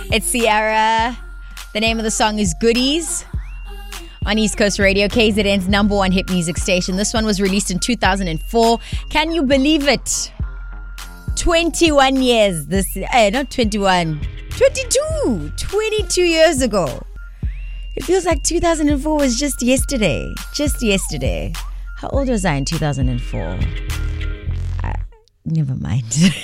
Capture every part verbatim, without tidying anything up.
It's Sierra. The name of the song is Goodies on East Coast Radio, K Z N's number one hit music station. This one was released in two thousand four. Can you believe it? twenty-one years. This, eh, not twenty-one. twenty-two. twenty-two years ago. It feels like two thousand four was just yesterday. Just yesterday. How old was I in two thousand four? I, never mind.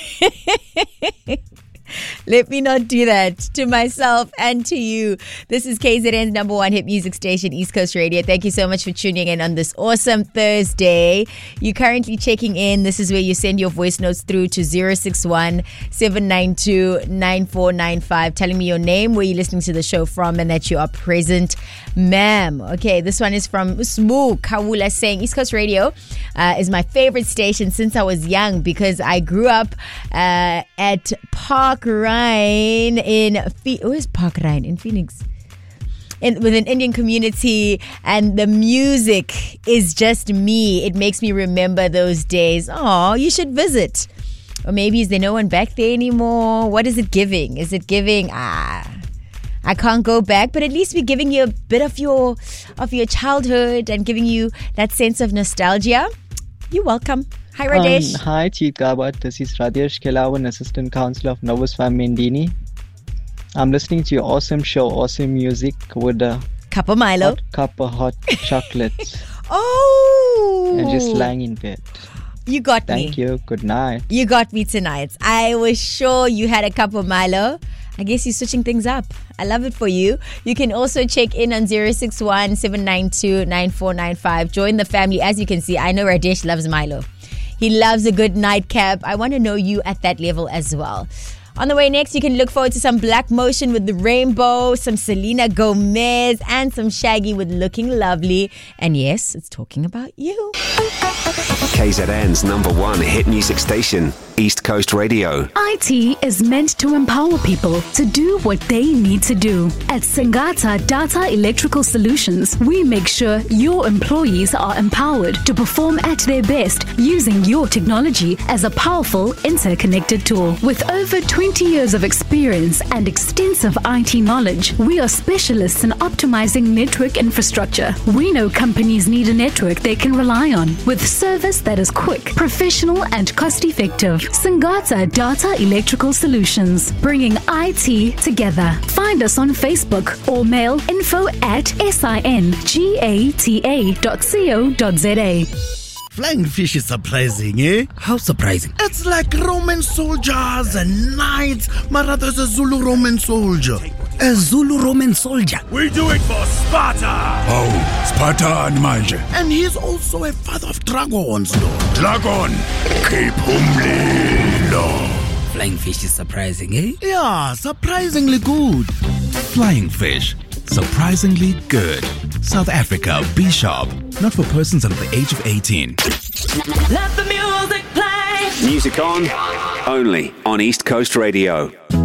Let me not do that to myself and to you. This is K Z N's number one hit music station, East Coast Radio. Thank you so much for tuning in on this awesome Thursday. You're currently checking in. This is where you send your voice notes through to zero six one, seven nine two, nine four nine five, telling me your name, where you're listening to the show from, and that you are present, ma'am. Okay, this one is from Smoo Kawula saying, East Coast Radio uh, is my favorite station since I was young because I grew up uh, at Park Rhine in Phe- where's Park Rhine in Phoenix, in, with an Indian community, and the music is just me. It makes me remember those days. Oh, you should visit. Or maybe is there no one back there anymore? What is it giving? Is it giving ah I can't go back, but at least we're giving you a bit of your of your childhood and giving you that sense of nostalgia. You're welcome. Hi, Radesh. Um, hi, Chief Gabat. This is Radesh Kelawan, Assistant Councillor of Novus Fam Mendini. I'm listening to your awesome show, awesome music with a cup of Milo, hot cup of hot chocolate. Oh! And just lying in bed. You got Thank me. Thank you. Good night. You got me tonight. I was sure you had a cup of Milo. I guess you're switching things up. I love it for you. You can also check in on zero six one, seven nine two, nine four nine five. Join the family. As you can see, I know Radesh loves Milo. He loves a good nightcap. I want to know you at that level as well. On the way next, you can look forward to some Black Motion with The Rainbow, some Selena Gomez, and some Shaggy with Looking Lovely. And yes, it's talking about you. K Z N's number one hit music station, East Coast Radio. I T is meant to empower people to do what they need to do. At Singata Data Electrical Solutions, we make sure your employees are empowered to perform at their best using your technology as a powerful interconnected tool. With over twenty years of experience and extensive I T knowledge, we are specialists in optimizing network infrastructure. We know companies need a network they can rely on, with service that is quick, professional, and cost-effective. Singata Data Electrical Solutions, bringing I T together. Find us on Facebook or mail info at singata dot co dot za. Flying fish is surprising, eh? How surprising? It's like Roman soldiers and knights. Mara, there's a Zulu Roman soldier. A Zulu Roman soldier? We do it for Sparta. Oh, Sparta and manje. And he's also a father of dragons, Lord. Dragon, keep umlilo. Flying fish is surprising, eh? Yeah, surprisingly good. Flying fish, surprisingly good. South Africa, B Sharp. Not for persons under the age of eighteen. Let the music play. Music on, only on East Coast Radio.